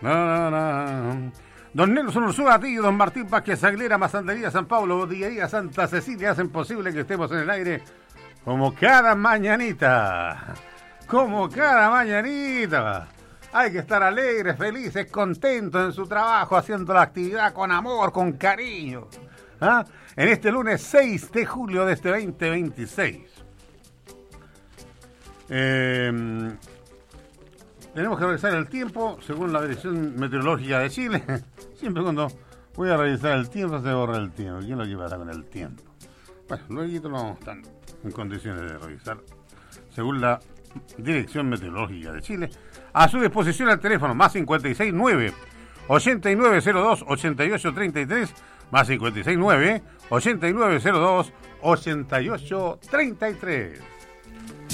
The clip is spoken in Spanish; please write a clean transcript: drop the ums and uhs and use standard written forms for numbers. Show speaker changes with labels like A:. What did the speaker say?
A: Don Nelson Ursúa, Tío, Don Martín Vázquez Aguilera, Mazandería San Pablo, Botillería Santa Cecilia hacen posible que estemos en el aire como cada mañanita. Como cada mañanita. Hay que estar alegres, felices, contentos en su trabajo, haciendo la actividad con amor, con cariño. ¿Ah? En este lunes 6 de julio de este 2026. Tenemos que revisar el tiempo según la Dirección Meteorológica de Chile. Siempre cuando voy a revisar el tiempo se borra el tiempo. ¿Quién lo llevará con el tiempo? Bueno, luego lo vamos a estar en condiciones de revisar según la Dirección Meteorológica de Chile. A su disposición el teléfono más 569 8902 8833 más 569 8902 8833.